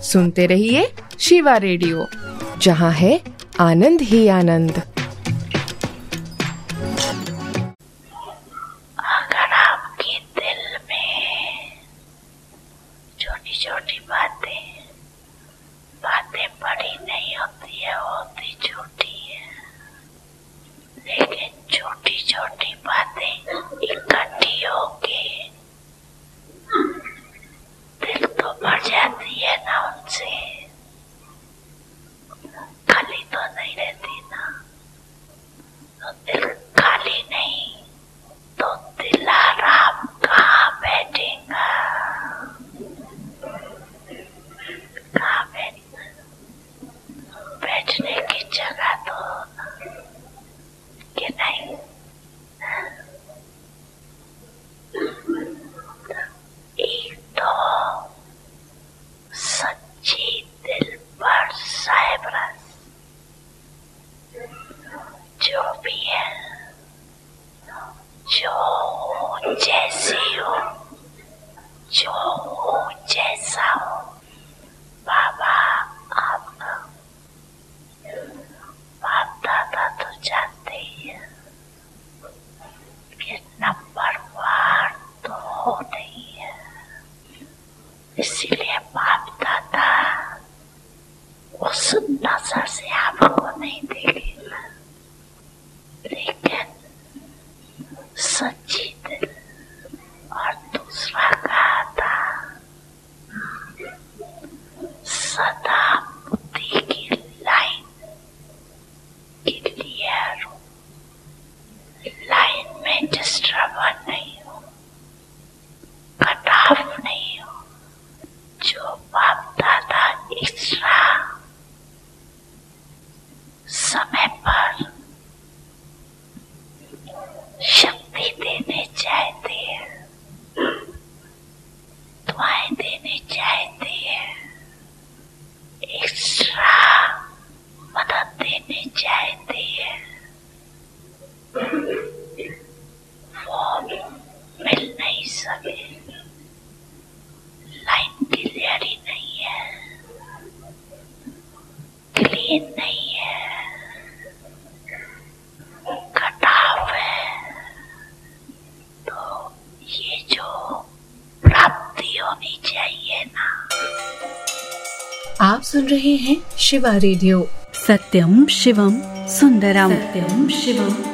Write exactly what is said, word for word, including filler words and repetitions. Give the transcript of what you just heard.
सुनते रहिए शिवा रेडियो, जहाँ है आनंद ही आनंद। अगर आपके दिल में छोटी छोटी बातें बातें बड़ी नहीं होती है, होती छोटी है, लेकिन छोटी छोटी बातें इकट्ठी होके दिल तो भर जाती है ना उनसे, खाली तो नहीं रहती ना। तो दिल खाली नहीं तो दिल आराम कहाँ बैठेगा, कहाँ बैठेगा? बैठने की जगह तो कि नहीं। एक तो सच्ची दिल पर साइबरस जो भी है, जो हूँ जैसी हो, जो हूँ जैसा हो, बाबा आपका बाप दादा तो जानते ही है कि नंबर वन तो हो नहीं है, इसीलिए बाप दादा उस नजर से आपको नहीं देखेगा, लेकिन सच्ची दिल और दूसरा कहा था सदा बुद्धि की लाइन क्लियर हो, लाइन में डिस्टर्बन नहीं हो, कटाव नहीं हो, जो बाप दादा एक्स्ट्रा समय पर शक्ति देने चाहते हैं, दुआएं देने चाहते हैं, एक्स्ट्रा मदद देने चाहते हैं, वो मिल नहीं सके, लाइन क्लियर ही नहीं है, क्लीन नहीं है, कटाव है। तो ये जो प्राप्ति होनी चाहिए ना। आप सुन रहे हैं शिवा रेडियो, सत्यम शिवम सुंदरम, सत्यम शिवम